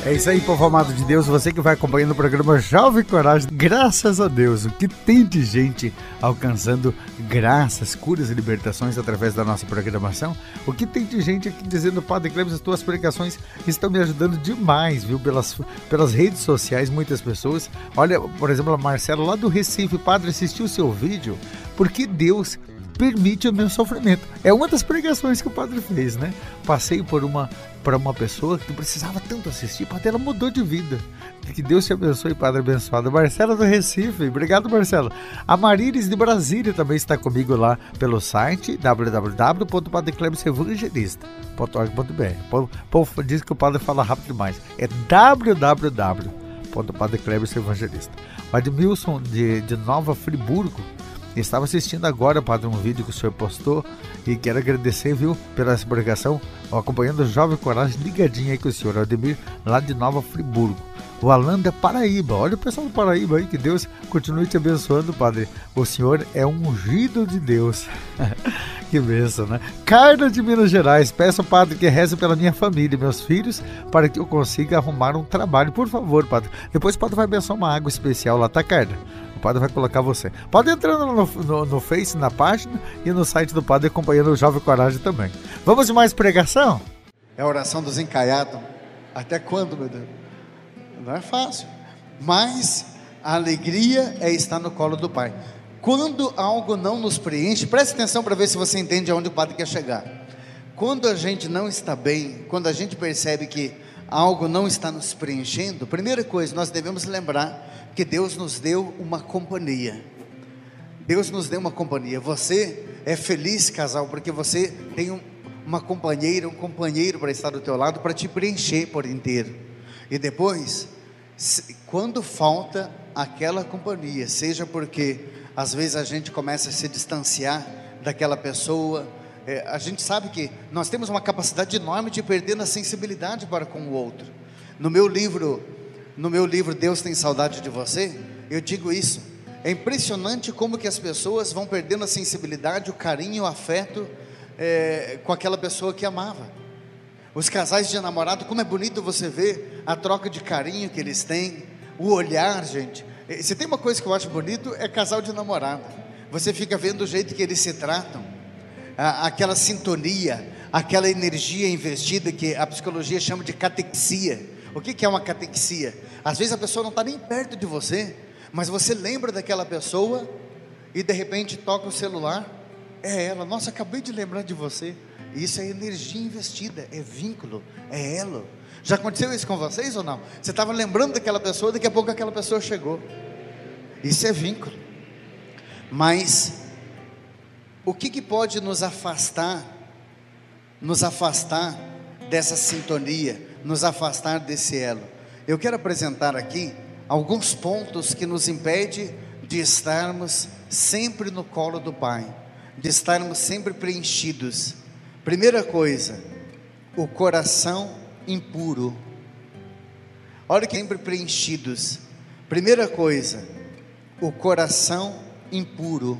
É isso aí, povo amado de Deus, você que vai acompanhando o programa Jovem Coragem, graças a Deus, o que tem de gente alcançando graças, curas e libertações através da nossa programação, o que tem de gente aqui dizendo, Padre Cleber, as tuas pregações estão me ajudando demais, viu, pelas redes sociais, muitas pessoas, olha, por exemplo, a Marcela lá do Recife, Padre, assistiu o seu vídeo, porque Deus permite o meu sofrimento. É uma das pregações que o padre fez, né? Passei para uma pessoa que precisava tanto assistir, padre, ela mudou de vida. Que Deus te abençoe, padre abençoado. Marcela do Recife, obrigado, Marcela. A Maríris de Brasília também está comigo lá pelo site www.padreclebersevangelista.org.br. O povo diz que o padre fala rápido demais. É www.padreclebersevangelista. O Admilson de Nova Friburgo estava assistindo agora, padre, um vídeo que o senhor postou e quero agradecer, viu, pela essa pregação, acompanhando o Jovem Coragem, ligadinho aí com o senhor Ademir, lá de Nova Friburgo. O Alan da Paraíba, olha o pessoal do Paraíba aí, que Deus continue te abençoando, padre. O senhor é um ungido de Deus. Que bênção, né? Carla de Minas Gerais, peço ao padre que reze pela minha família e meus filhos para que eu consiga arrumar um trabalho, por favor, padre. Depois o padre vai abençoar uma água especial lá, tá, Carla? O padre vai colocar você. Pode entrar no Face, na página e no site do padre acompanhando o Jovem Coragem também. Vamos de mais pregação? É a oração dos encaiados. Até quando, meu Deus? Não é fácil. Mas a alegria é estar no colo do Pai. Quando algo não nos preenche, preste atenção para ver se você entende aonde o padre quer chegar. Quando a gente não está bem, quando a gente percebe que algo não está nos preenchendo, primeira coisa, nós devemos lembrar que Deus nos deu uma companhia. Deus nos deu uma companhia. Você é feliz, casal, porque você tem uma companheira, um companheiro para estar do teu lado, para te preencher por inteiro. E depois, quando falta aquela companhia, seja porque às vezes a gente começa a se distanciar daquela pessoa, a gente sabe que nós temos uma capacidade enorme de perder a sensibilidade para com o outro. No meu livro Deus Tem Saudade de Você, eu digo isso. É impressionante como que as pessoas vão perdendo a sensibilidade, o carinho, o afeto com aquela pessoa que amava. Os casais de namorado, como é bonito você ver a troca de carinho que eles têm, o olhar, gente. Se tem uma coisa que eu acho bonito, é casal de namorado. Você fica vendo o jeito que eles se tratam, aquela sintonia, aquela energia investida que a psicologia chama de catexia. O que é uma catexia? Às vezes a pessoa não está nem perto de você, mas você lembra daquela pessoa e de repente toca o celular, é ela, nossa, acabei de lembrar de você. Isso é energia investida, é vínculo, é elo. Já aconteceu isso com vocês ou não? Você estava lembrando daquela pessoa, daqui a pouco aquela pessoa chegou. Isso é vínculo. Mas o que pode nos afastar dessa sintonia, nos afastar desse elo? Eu quero apresentar aqui alguns pontos que nos impedem de estarmos sempre no colo do Pai, de estarmos sempre preenchidos. Primeira coisa, o coração impuro. Olha que sempre preenchidos. Primeira coisa, o coração impuro.